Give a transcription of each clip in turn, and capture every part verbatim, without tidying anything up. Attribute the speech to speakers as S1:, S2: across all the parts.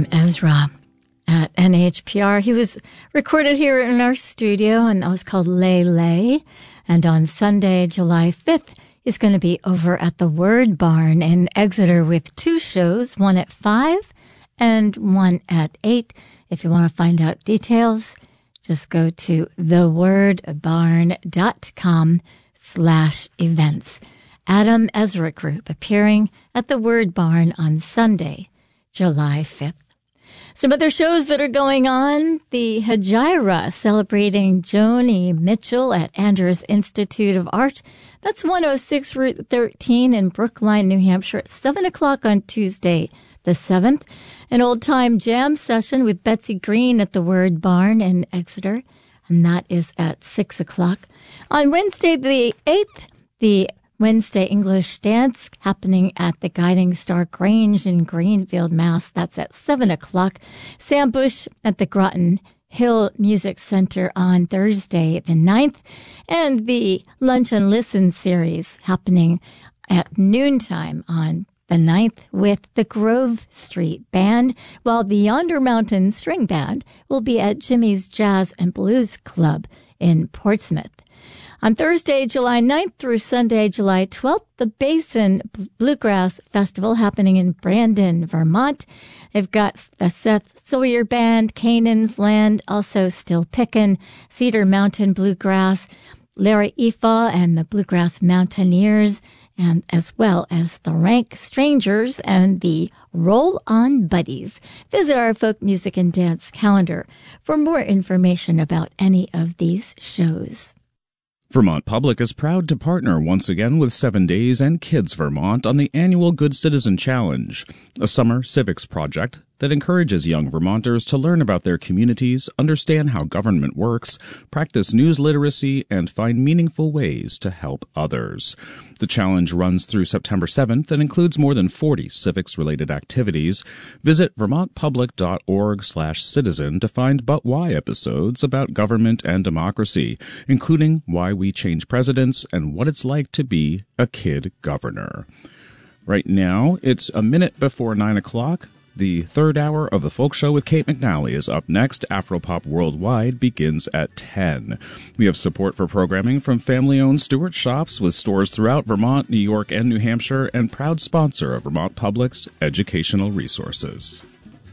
S1: Adam Ezra at N H P R. He was recorded here in our studio, and it was called Lay Lay. And on Sunday, July fifth, he's going to be over at the Word Barn in Exeter with two shows, one at five and one at eight. If you want to find out details, just go to thewordbarn.com slash events. Adam Ezra Group appearing at the Word Barn on Sunday, July fifth. Some other shows that are going on, the Hejira celebrating Joni Mitchell at Andrews Institute of Art. That's one oh six Route thirteen in Brookline, New Hampshire at seven o'clock on Tuesday, the seventh. An old-time jam session with Betsy Green at the Word Barn in Exeter, and that is at six o'clock. On Wednesday, the eighth, the Wednesday English Dance happening at the Guiding Star Grange in Greenfield, Mass. That's at seven o'clock. Sam Bush at the Groton Hill Music Center on Thursday, the ninth. And the Lunch and Listen series happening at noontime on the ninth with the Grove Street Band, while the Yonder Mountain String Band will be at Jimmy's Jazz and Blues Club in Portsmouth. On Thursday, July ninth through Sunday, July twelfth, the Basin Bluegrass Festival happening in Brandon, Vermont. They've got the Seth Sawyer Band, Canaan's Land, also Still Pickin', Cedar Mountain Bluegrass, Larry Ifa and the Bluegrass Mountaineers, and as well as the Rank Strangers and the Roll On Buddies. Visit our folk music and dance calendar for more information about any of these shows.
S2: Vermont Public is proud to partner once again with Seven Days and Kids Vermont on the annual Good Citizen Challenge, a summer civics project that encourages young Vermonters to learn about their communities, understand how government works, practice news literacy, and find meaningful ways to help others. The challenge runs through September seventh and includes more than forty civics-related activities. Visit vermontpublic.org slash citizen to find But Why episodes about government and democracy, including why we change presidents and what it's like to be a kid governor. Right now, it's a minute before nine o'clock. The third hour of the Folk Show with Kate McNally is up next. Afropop Worldwide begins at ten. We have support for programming from family-owned Stewart Shops with stores throughout Vermont, New York, and New Hampshire, and proud sponsor of Vermont Public's educational resources.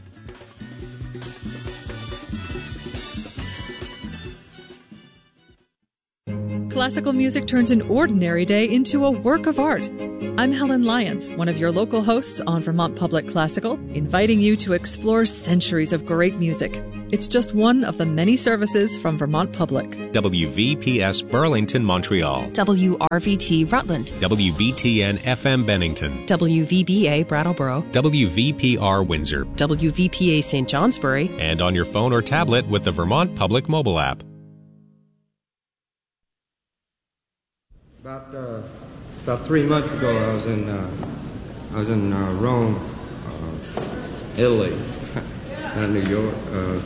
S3: Classical music turns an ordinary day into a work of art. I'm Helen Lyons, one of your local hosts on Vermont Public Classical, inviting you to explore centuries of great music. It's just one of the many services from Vermont Public.
S4: W V P S Burlington, Montreal.
S5: W R V T Rutland.
S4: W V T N F M Bennington.
S5: W V B A Brattleboro.
S4: W V P R Windsor.
S5: W V P A Saint Johnsbury.
S4: And on your phone or tablet with the Vermont Public mobile app.
S6: About uh, about three months ago, I was in uh, I was in uh, Rome, uh, Italy, not New York. Uh,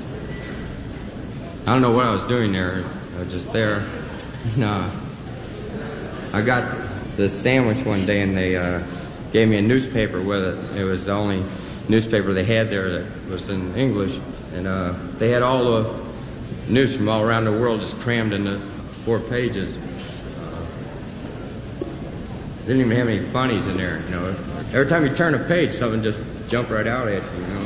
S6: I don't know what I was doing there. I was just there. No, I got this sandwich one day, and they uh, gave me a newspaper with it. It was the only newspaper they had there that was in English, and uh, they had all the news from all around the world just crammed into four pages. They didn't even have any funnies in there, you know. Every time you turn a page, something just jumped right out at you, you know.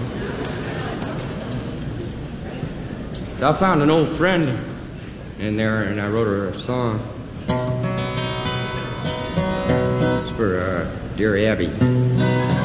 S6: So I found an old friend in there, and I wrote her a song. It's for uh, Dear Abby.